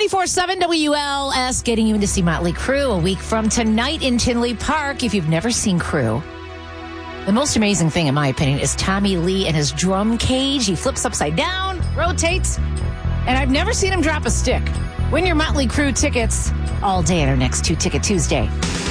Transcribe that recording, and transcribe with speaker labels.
Speaker 1: 94.7 WLS, getting you in to see Motley Crue a week from tonight in Tinley Park. If you've never seen Crue, the most amazing thing, in my opinion, is Tommy Lee and his drum cage. He flips upside down, rotates, and I've never seen him drop a stick. Win your Motley Crue tickets all day at our next 2 Ticket Tuesday.